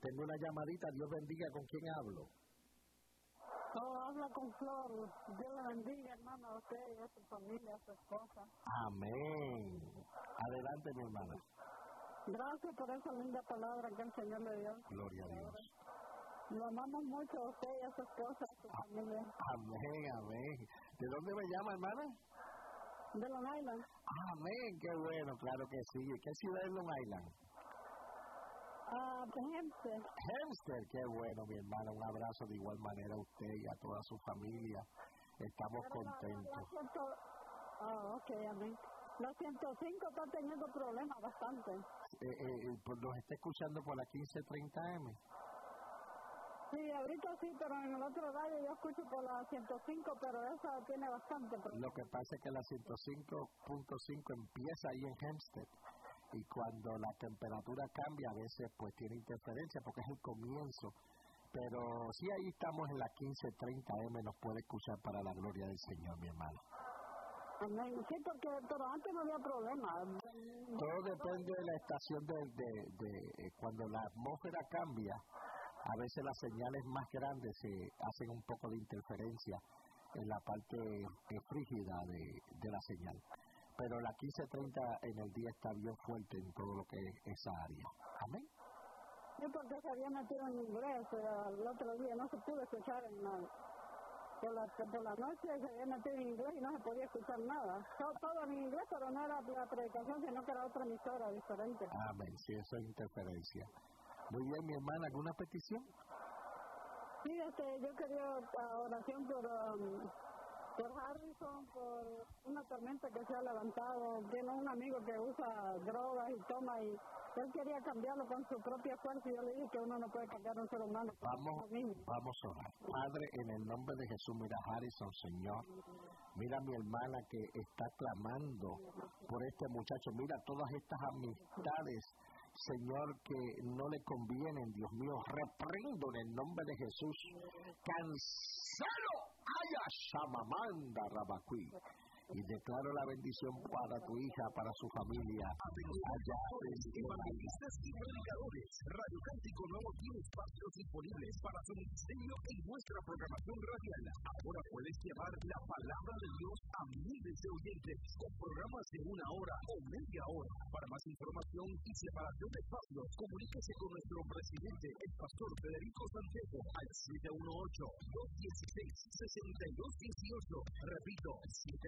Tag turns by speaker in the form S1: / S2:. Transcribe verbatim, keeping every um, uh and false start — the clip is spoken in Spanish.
S1: tengo una llamadita, Dios bendiga, ¿con quién hablo?
S2: Oh, habla con Flor. Dios la bendiga, hermano, a usted y a su familia, a su esposa.
S1: Amén. Adelante, mi hermana.
S2: Gracias por esa linda palabra que el Señor le dio.
S1: Gloria a Dios.
S2: Lo amamos mucho a usted y a su esposa, a su
S1: ah,
S2: familia.
S1: Amén, amén. ¿De dónde me llama, hermana?
S2: De Long Island.
S1: Amén, qué bueno, claro que sí. ¿Qué ciudad es Long Island?
S2: Ah, uh, Hempstead.
S1: Hempstead, qué bueno, mi hermana. Un abrazo de igual manera a usted y a toda su familia. Estamos
S2: Pero
S1: contentos.
S2: La, la ciento... Oh, ok, amén. La ciento cinco está teniendo problemas bastante.
S1: Eh, eh, pues nos está escuchando por la quince treinta eme.
S2: Sí, ahorita sí, pero en el otro radio yo escucho por la ciento cinco, pero esa tiene bastante problemas.
S1: Lo que pasa es que la ciento cinco punto cinco empieza ahí en Hempstead. Y cuando la temperatura cambia, a veces pues tiene interferencia porque es el comienzo. Pero sí, ahí estamos en la quince treinta eme, nos puede escuchar para la gloria del Señor, mi hermano.
S2: Amén. Sí, porque pero antes no había problema.
S1: Todo depende de la estación de, de, de, de cuando la atmósfera cambia, a veces las señales más grandes se hacen un poco de interferencia en la parte eh, frígida de, de la señal. Pero la quince treinta en el día está bien fuerte en todo lo que es esa área. Amén.
S2: Sí, porque se había metido en inglés, pero el otro día no se pudo escuchar en nada. Por la, por la noche se había metido en inglés y no se podía escuchar nada. Todo, todo en inglés, pero no era la predicación, sino que era otra emisora diferente.
S1: Amén, sí, eso es interferencia. Muy bien, mi hermana, ¿alguna petición?
S2: Sí, este, yo quería uh, oración por... Um, por Harrison, por una tormenta que se ha levantado. Tiene un amigo que usa drogas y toma, y él quería cambiarlo con su propia fuerza, y yo le dije que uno no puede cambiar a un ser humano.
S1: Vamos, vamos a orar. Padre, en el nombre de Jesús, mira a Harrison, Señor. Mira a mi hermana que está clamando por este muchacho. Mira todas estas amistades, Señor, que no le convienen, Dios mío. Reprendo en el nombre de Jesús. Cancelo. Aya Shamamanda Rabacui. Y declaro la bendición para tu hija, para su familia.
S3: Allá, evangelistas y predicadores. Radio Cántico Nuevo tiene espacios disponibles para su ministerio en nuestra programación radial. Ahora puedes llevar la palabra de Dios a miles de oyentes con programas de una hora o media hora. Para más información y separación de espacios, comuníquese con nuestro presidente, el pastor Federico Santiago, al siete uno ocho, dos uno seis, seis dos uno ocho. Repito, siete